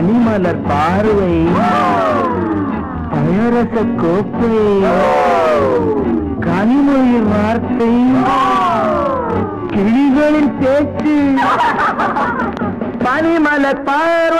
பனிமலர் பார்வை, பழரச கோப்பை, கனிமொழி வார்த்தை, கிளிகளின் பேச்சு, பனிமலர் பார்வை.